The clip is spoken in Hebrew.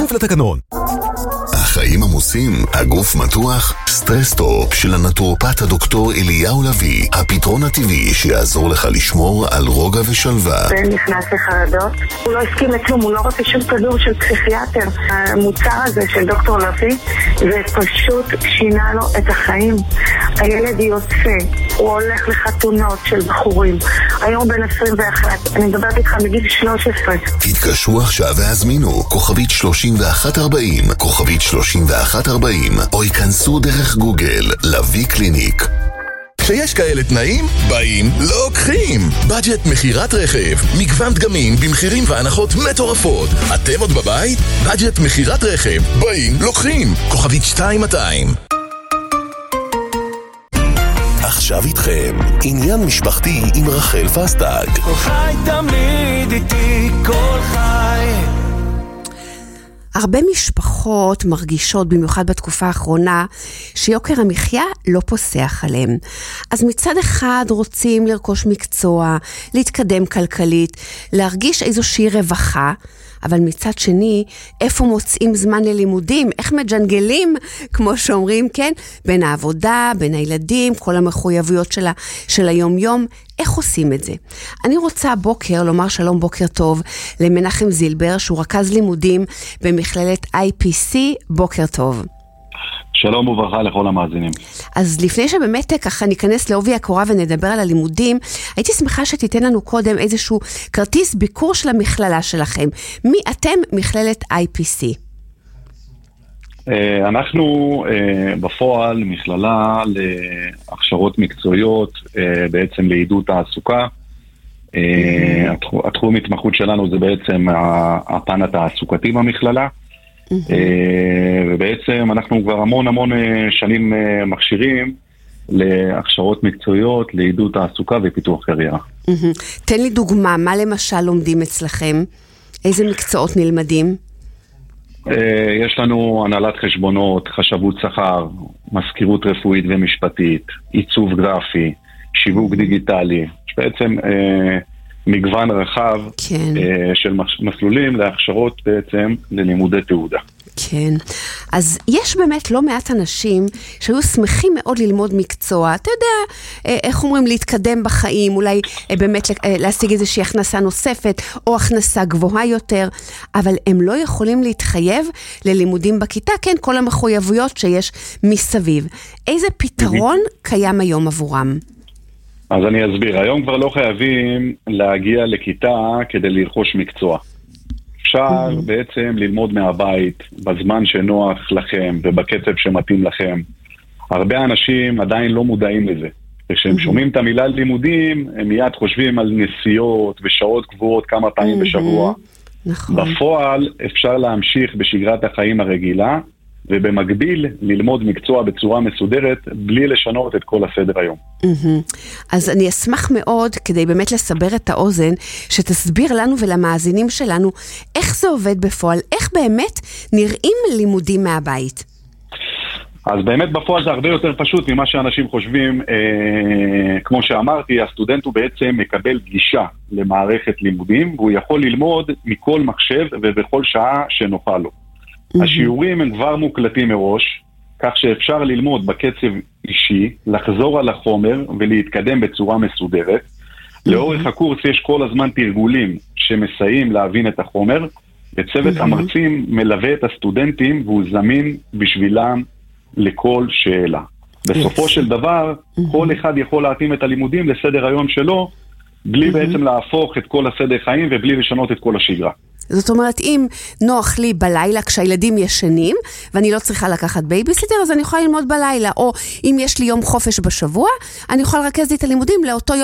כפוף לתקנון. החיים עמוסים, הגוף מתוח, סטרס-טופ של הנטורופט הדוקטור אליהו לוי, הפתרון הטבעי שיעזור לך לשמור על רוגע ושלווה. בן נכנס לחרדות, הוא לא הסכים לכלום, הוא לא רוצה שום כדור של פסיכיאטר. המוצר הזה של דוקטור לוי, זה פשוט שינה לו את החיים. הילד יוצא, הוא הולך לחתונות של בחורים. היום בן 21, אני מדברת איתך מגיל 13. התקשרו עכשיו והזמינו, כוכבית 3140, כוכבית 3140, או ייכנסו דרך גוגל, לוי קליניק. כשיש כאלה תנאים, באים, לוקחים. בדג'ט מחירת רכב, מגוון דגמים במחירים והנחות מטורפות. אתם עוד בבית? בדג'ט מחירת רכב, באים, לוקחים. כוכבית 2200. עכשיו איתכם, עניין משפחתי עם רחל פסטג. כל חי תמיד איתי, כל חי. הרבה משפחות מרגישות, במיוחד בתקופה האחרונה, שיוקר המחיה לא פוסח עליהם. אז מצד אחד רוצים לרכוש מקצוע, להתקדם כלכלית, להרגיש איזושהי רווחה, אבל מצד שני, איפה מוצאים זמן ללימודים? איך מג'נגלים, כמו שאומרים, כן? בין העבודה, בין הילדים, כל המחויבויות של היום-יום. איך עושים את זה? אני רוצה הבוקר לומר שלום בוקר טוב למנחם זילבר, שהוא רכז לימודים במכללת IPC. בוקר טוב. שלום וברכה לכל המאזינים. אז לפני שבאמת ככה ניכנס לעובי הקורה ונדבר על הלימודים, הייתי שמחה שתיתן לנו קודם איזשהו כרטיס ביקור של המכללה שלכם. מי אתם מכללת IPC? אנחנו בפועל מכללה להכשרות מקצועיות, בעצם לעידוד תעסוקה. התחום התמחות שלנו זה בעצם הפן התעסוקתי במכללה. ובעצם אנחנו כבר המון שנים מכשירים להכשרות מקצועיות, לעידוד תעסוקה ופיתוח קריירה. תן לי דוגמה, מה למשל לומדים אצלכם? איזה מקצועות נלמדים? יש לנו הנהלת חשבונות, חשבות שכר, מזכירות רפואית ומשפטית, עיצוב גרפי, שיווק דיגיטלי. יש בעצם מגוון רחב של מסלולים להכשרות בעצם ללימודי תעודה. כן, אז יש באמת לא מעט אנשים שהיו שמחים מאוד ללמוד מקצוע, אתה יודע, איך אומרים, להתקדם בחיים, אולי באמת להשיג איזושהי הכנסה נוספת, או הכנסה גבוהה יותר, אבל הם לא יכולים להתחייב ללימודים בכיתה, כן, כל המחויבויות שיש מסביב. איזה פתרון קיים היום עבורם? אז אני אסביר, היום כבר לא חייבים להגיע לכיתה כדי לרכוש מקצוע. אפשר בעצם ללמוד מהבית בזמן שנוח לכם ובקצב שמתאים לכם. הרבה אנשים עדיין לא מודעים לזה. כשהם שומעים את המילה לימודים, הם מיד חושבים על נסיעות ושעות קבועות כמה פעמים בשבוע. בפועל אפשר להמשיך בשגרת החיים הרגילה, ובמקביל ללמוד מקצוע בצורה מסודרת, בלי לשנות את כל הסדר היום. אז אני אשמח מאוד, כדי באמת לסבר את האוזן, שתסביר לנו ולמאזינים שלנו, איך זה עובד בפועל, איך באמת נראים לימודים מהבית. אז באמת בפועל זה הרבה יותר פשוט ממה שאנשים חושבים. כמו שאמרתי, הסטודנט הוא בעצם מקבל גישה למערכת לימודים, והוא יכול ללמוד מכל מחשב ובכל שעה שנוחה לו. השיעורים הם כבר מוקלטים מראש, כך שאפשר ללמוד בקצב אישי, לחזור על החומר ולהתקדם בצורה מסודרת. לאורך הקורס יש כל הזמן תרגולים שמסייעים להבין את החומר, וצוות המרצים מלווה את הסטודנטים והוא זמין בשבילם לכל שאלה. בסופו של דבר, כל אחד יכול להתאים את הלימודים לסדר היום שלו, בלי בעצם להפוך את כל הסדר חיים ובלי לשנות את כל השגרה. זאת אומרת, אם נוח לי בלילה כשהילדים ישנים, ואני לא צריכה לקחת בייביסיטר, אז אני יכולה ללמוד בלילה. או אם יש לי יום חופש בשבוע, אני יכולה לרכז לי את הלימודים לאותו יום